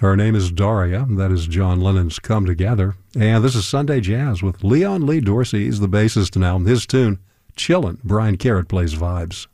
Her name is Daria. That is John Lennon's Come Together. And this is Sunday Jazz with Leon Lee Dorsey. He's the bassist now. His tune, Chillin'. Brian Carrott plays vibes.